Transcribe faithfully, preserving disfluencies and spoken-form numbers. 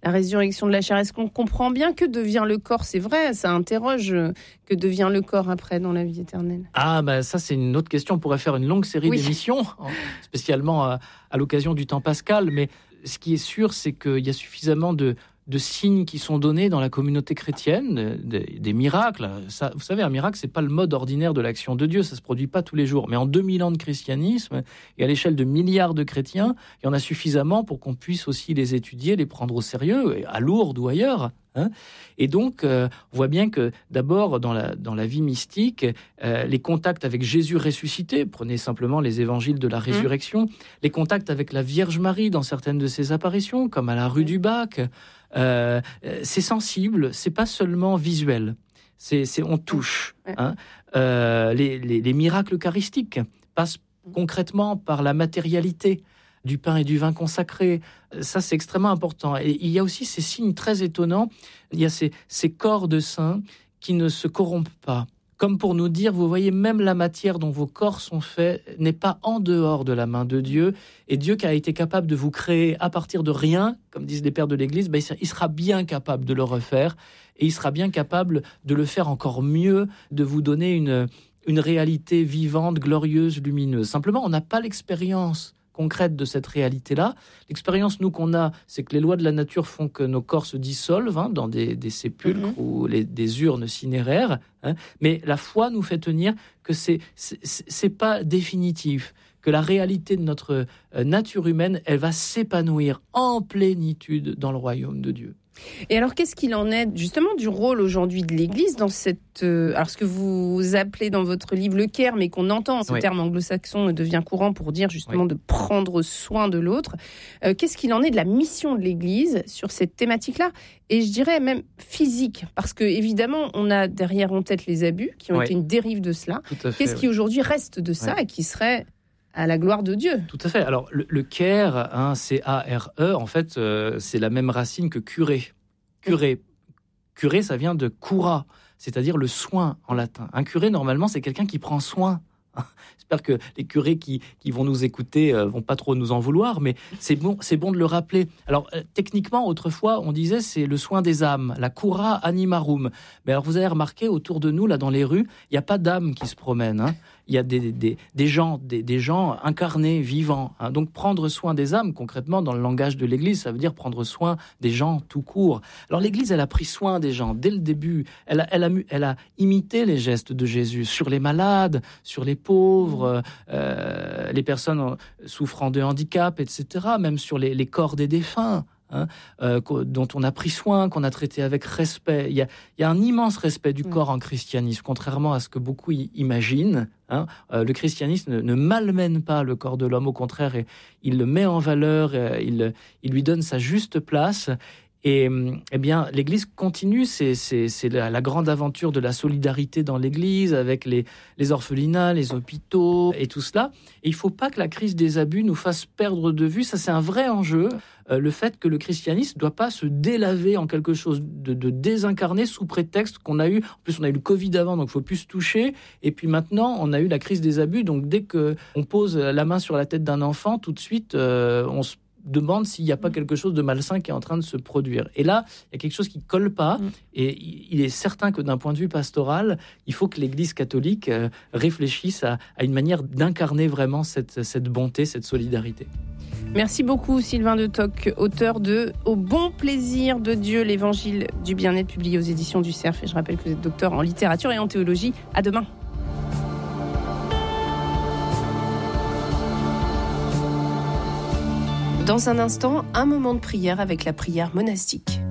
la résurrection de la chair. Est-ce qu'on comprend bien que devient le corps ? C'est vrai, ça interroge que devient le corps après dans la vie éternelle. Ah, ben ça, c'est une autre question. On pourrait faire une longue série oui. d'émissions, spécialement à, à l'occasion du temps pascal. Mais ce qui est sûr, c'est qu'il y a suffisamment de, de signes qui sont donnés dans la communauté chrétienne, des, des miracles. Ça, vous savez, un miracle, c'est pas le mode ordinaire de l'action de Dieu, ça se produit pas tous les jours. Mais en deux mille ans de christianisme, et à l'échelle de milliards de chrétiens, il y en a suffisamment pour qu'on puisse aussi les étudier, les prendre au sérieux, à Lourdes ou ailleurs. Hein et donc, euh, on voit bien que d'abord, dans la, dans la vie mystique, euh, les contacts avec Jésus ressuscité, prenez simplement les évangiles de la résurrection, mmh. les contacts avec la Vierge Marie dans certaines de ses apparitions, comme à la rue du Bac, euh, c'est sensible, c'est pas seulement visuel, c'est, c'est on touche. Mmh. Hein euh, les, les, les miracles eucharistiques passent concrètement par la matérialité du pain et du vin consacrés. Ça, c'est extrêmement important. Et il y a aussi ces signes très étonnants. Il y a ces, ces corps de saints qui ne se corrompent pas. Comme pour nous dire, vous voyez, même la matière dont vos corps sont faits n'est pas en dehors de la main de Dieu. Et Dieu qui a été capable de vous créer à partir de rien, comme disent les pères de l'Église, ben, il sera bien capable de le refaire. Et il sera bien capable de le faire encore mieux, de vous donner une, une réalité vivante, glorieuse, lumineuse. Simplement, on n'a pas l'expérience concrète de cette réalité-là. L'expérience, nous, qu'on a, c'est que les lois de la nature font que nos corps se dissolvent hein, dans des, des sépulcres mmh. ou les, des urnes cinéraires. Hein, mais la foi nous fait tenir que c'est, c'est, c'est pas définitif, que la réalité de notre nature humaine, elle va s'épanouir en plénitude dans le royaume de Dieu. Et alors, qu'est-ce qu'il en est justement du rôle aujourd'hui de l'Église dans cette... Euh, alors, ce que vous appelez dans votre livre le care, mais qu'on entend, ce oui. terme anglo-saxon devient courant pour dire justement oui. de prendre soin de l'autre. Euh, qu'est-ce qu'il en est de la mission de l'Église sur cette thématique-là ? Et je dirais même physique, parce que évidemment, on a derrière en tête les abus qui ont oui. été une dérive de cela. Fait, qu'est-ce oui. qui aujourd'hui reste de ça oui. et qui serait... à la gloire de Dieu. Tout à fait. Alors, le, le care, hein, C A R E, en fait, euh, c'est la même racine que curé. Curé. Curé, ça vient de cura, c'est-à-dire le soin en latin. Un curé, normalement, c'est quelqu'un qui prend soin. J'espère que les curés qui, qui vont nous écouter euh, vont pas trop nous en vouloir, mais c'est bon, c'est bon de le rappeler. Alors, euh, techniquement, autrefois, on disait c'est le soin des âmes, la cura animarum. Mais alors, vous avez remarqué, autour de nous, là, dans les rues, il n'y a pas d'âmes qui se promènent. Hein. Il y a des, des, des, gens, des, des gens incarnés, vivants. Hein. Donc, prendre soin des âmes, concrètement, dans le langage de l'Église, ça veut dire prendre soin des gens tout court. Alors, l'Église, elle a pris soin des gens dès le début. Elle a, elle a, elle a imité les gestes de Jésus sur les malades, sur les pauvres, euh, les personnes souffrant de handicap, et cetera, même sur les, les corps des défunts. Hein, euh, dont on a pris soin, qu'on a traité avec respect. Il y a, il y a un immense respect du corps en christianisme, contrairement à ce que beaucoup y imaginent. Hein. Euh, le christianisme ne, ne malmène pas le corps de l'homme, au contraire, et, il le met en valeur, et, il, il lui donne sa juste place. Et eh bien, l'Église continue, c'est, c'est, c'est la, la grande aventure de la solidarité dans l'Église, avec les, les orphelinats, les hôpitaux et tout cela. Et il ne faut pas que la crise des abus nous fasse perdre de vue, ça c'est un vrai enjeu, euh, le fait que le christianisme ne doit pas se délaver en quelque chose de, de désincarné sous prétexte qu'on a eu, en plus on a eu le Covid avant, donc il ne faut plus se toucher, et puis maintenant on a eu la crise des abus, donc dès qu'on pose la main sur la tête d'un enfant, tout de suite euh, on se demande s'il n'y a pas quelque chose de malsain qui est en train de se produire. Et là, il y a quelque chose qui ne colle pas, mmh. et il est certain que d'un point de vue pastoral, il faut que l'Église catholique euh, réfléchisse à, à une manière d'incarner vraiment cette, cette bonté, cette solidarité. Merci beaucoup Sylvain de Toc, auteur de « Au bon plaisir de Dieu, l'évangile du bien-être » publié aux éditions du Cerf. Et je rappelle que vous êtes docteur en littérature et en théologie. À demain. Dans un instant, un moment de prière avec la prière monastique.